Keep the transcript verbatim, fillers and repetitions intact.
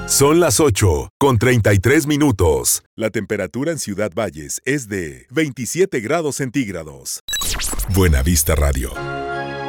Son las ocho con treinta y tres minutos. La temperatura en Ciudad Valles es de veintisiete grados centígrados. Buena Vista Radio.